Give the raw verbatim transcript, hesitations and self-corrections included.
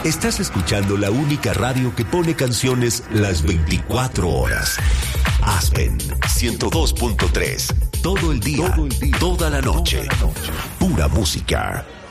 Estás escuchando la única radio que pone canciones las veinticuatro horas. Aspen ciento dos punto tres. Todo el día, todo el día, toda la noche. Toda la noche. Pura música.